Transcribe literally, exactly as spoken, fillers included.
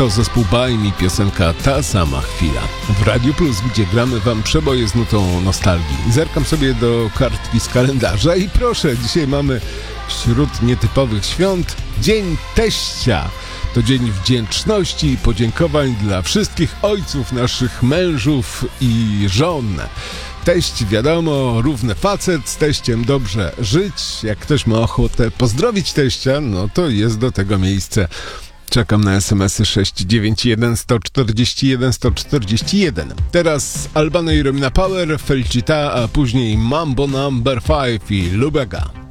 To zespół Bajm i piosenka Ta sama chwila. W Radiu Plus, gdzie gramy wam przeboje z nutą nostalgii. Zerkam sobie do kartki z kalendarza i proszę, dzisiaj mamy wśród nietypowych świąt Dzień Teścia. To dzień wdzięczności i podziękowań dla wszystkich ojców, naszych mężów i żon. Teść, wiadomo, równy facet, z teściem dobrze żyć. Jak ktoś ma ochotę pozdrowić teścia, no to jest do tego miejsce. Czekam na es em esy sześć dziewięć jeden sto czterdzieści jeden sto czterdzieści jeden. Teraz Albano i Romina Power, Felicita, a później Mambo Number pięć i Lubega.